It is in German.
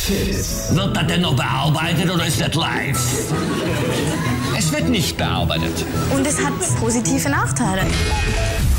Fit. Wird das denn noch bearbeitet oder ist das live? Es wird nicht bearbeitet. Und es hat positive Nachteile.